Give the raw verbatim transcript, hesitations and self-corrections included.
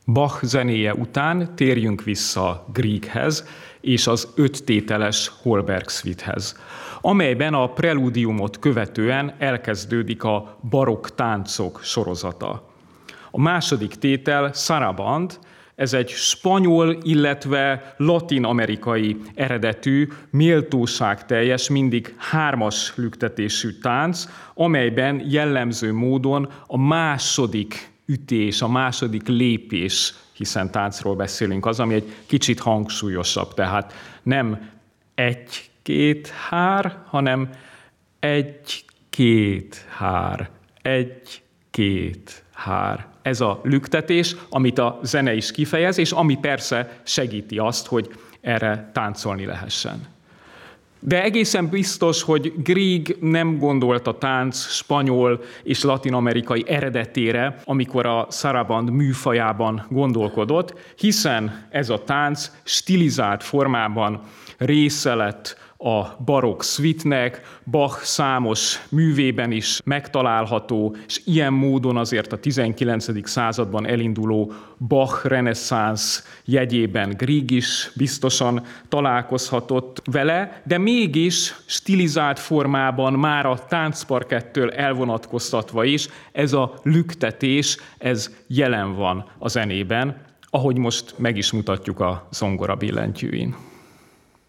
Bach zenéje után térjünk vissza Grieghez és az öttételes Holberg Suite-hez, amelyben a prelúdiumot követően elkezdődik a barokk táncok sorozata. A második tétel, Saraband, ez egy spanyol, illetve latin-amerikai eredetű, méltóságteljes, mindig hármas lüktetésű tánc, amelyben jellemző módon a második ütés, a második lépés, hiszen táncról beszélünk, az, ami egy kicsit hangsúlyosabb, tehát nem egy-két-hár, hanem egy-két-hár, egy-két-hár. Ez a lüktetés, amit a zene is kifejez, és ami persze segíti azt, hogy erre táncolni lehessen. De egészen biztos, hogy Grieg nem gondolt a tánc spanyol és latin-amerikai eredetére, amikor a Saraband műfajában gondolkodott, hiszen ez a tánc stilizált formában része lett a barokk suite-nek, Bach számos művében is megtalálható, és ilyen módon azért a tizenkilencedik században elinduló Bach reneszánsz jegyében Grieg is biztosan találkozhatott vele, de mégis stilizált formában már a táncparkettől elvonatkoztatva is ez a lüktetés, ez jelen van a zenében, ahogy most meg is mutatjuk a zongora billentyűin.